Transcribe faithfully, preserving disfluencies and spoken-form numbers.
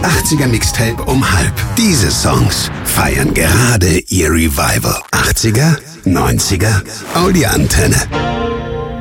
achtziger Mixtape um halb. Diese Songs feiern gerade ihr Revival. achtziger, neunziger, Audi Antenne.